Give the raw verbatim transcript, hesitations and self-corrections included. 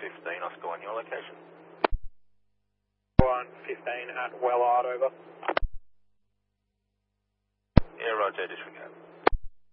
fifteen, Oscar one, your location? one fifteen at Wellard, over. Yeah, roger, disregard.